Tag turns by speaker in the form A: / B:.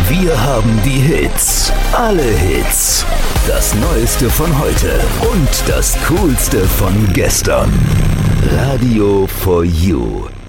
A: Wir haben die Hits. Alle Hits. Das Neueste von heute und das Coolste von gestern. Radio for You.